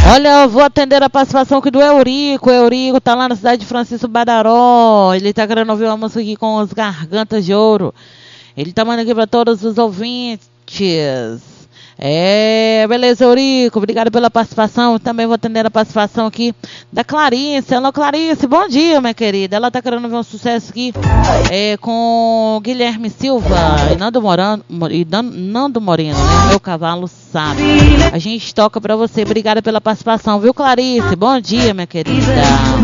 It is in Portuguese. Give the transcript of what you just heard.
Olha, eu vou atender a participação aqui do Eurico. O Eurico tá lá na cidade de Francisco Badaró. Ele tá querendo ouvir uma música aqui com as gargantas de ouro. Ele tá mandando aqui para todos os ouvintes. Beleza, Eurico. Obrigado pela participação. Também vou atender a participação aqui da Clarice. Alô, Clarice, bom dia, minha querida. Ela tá querendo ver um sucesso aqui com Guilherme Silva e Nando Moreno, né? Meu cavalo sabe. A gente toca pra você. Obrigada pela participação, viu, Clarice? Bom dia, minha querida.